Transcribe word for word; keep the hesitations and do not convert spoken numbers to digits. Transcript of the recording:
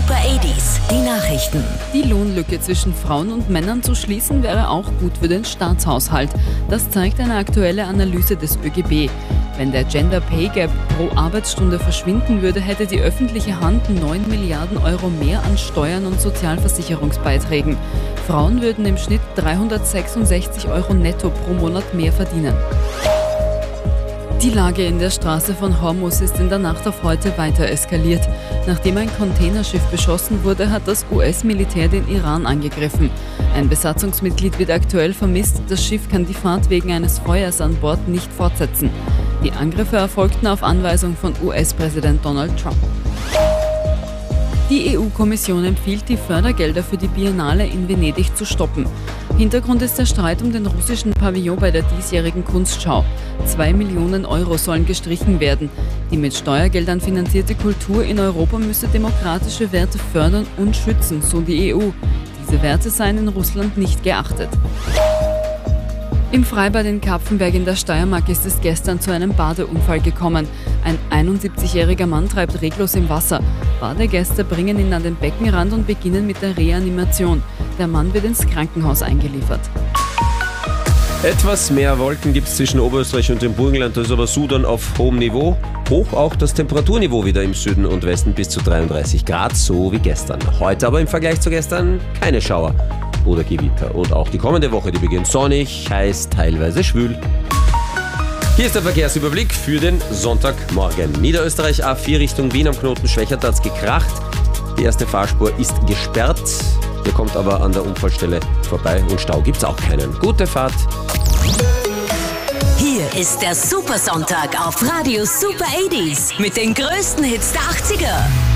Super achtziger, die Nachrichten. Die Lohnlücke zwischen Frauen und Männern zu schließen wäre auch gut für den Staatshaushalt. Das zeigt eine aktuelle Analyse des Ö G B. Wenn der Gender Pay Gap pro Arbeitsstunde verschwinden würde, hätte die öffentliche Hand neun Milliarden Euro mehr an Steuern und Sozialversicherungsbeiträgen. Frauen würden im Schnitt dreihundertsechsundsechzig Euro netto pro Monat mehr verdienen. Die Lage in der Straße von Hormuz ist in der Nacht auf heute weiter eskaliert. Nachdem ein Containerschiff beschossen wurde, hat das U S-Militär den Iran angegriffen. Ein Besatzungsmitglied wird aktuell vermisst. Das Schiff kann die Fahrt wegen eines Feuers an Bord nicht fortsetzen. Die Angriffe erfolgten auf Anweisung von U S-Präsident Donald Trump. Die E U-Kommission empfiehlt, die Fördergelder für die Biennale in Venedig zu stoppen. Hintergrund ist der Streit um den russischen Pavillon bei der diesjährigen Kunstschau. Zwei Millionen Euro sollen gestrichen werden. Die mit Steuergeldern finanzierte Kultur in Europa müsse demokratische Werte fördern und schützen, so die E U. Diese Werte seien in Russland nicht geachtet. Im Freibad in Kapfenberg in der Steiermark ist es gestern zu einem Badeunfall gekommen. Ein einundsiebzigjähriger Mann treibt reglos im Wasser. Badegäste bringen ihn an den Beckenrand und beginnen mit der Reanimation. Der Mann wird ins Krankenhaus eingeliefert. Etwas mehr Wolken gibt es zwischen Oberösterreich und dem Burgenland, das ist aber so dann auf hohem Niveau. Hoch auch das Temperaturniveau wieder im Süden und Westen bis zu dreiunddreißig Grad, so wie gestern. Heute aber im Vergleich zu gestern keine Schauer oder Gewitter. Und auch die kommende Woche, die beginnt sonnig, heiß, teilweise schwül. Hier ist der Verkehrsüberblick für den Sonntagmorgen. Niederösterreich A vier Richtung Wien am Knoten Schwächert hat's gekracht. Die erste Fahrspur ist gesperrt. Ihr kommt aber an der Unfallstelle vorbei und Stau gibt's auch keinen. Gute Fahrt. Hier ist der Super Sonntag auf Radio Super achtziger mit den größten Hits der achtziger.